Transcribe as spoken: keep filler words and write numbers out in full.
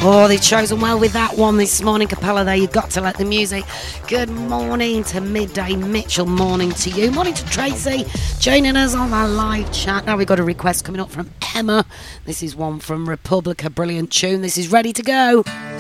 Oh, they've chosen well with that one this morning, Capella. There, you've got to let the music. Good morning to Midday Mitchell. Morning to you. Morning to Tracy, joining us on our live chat. Now we've got a request coming up from Emma. This is one from Republica. Brilliant tune. This is Ready to Go.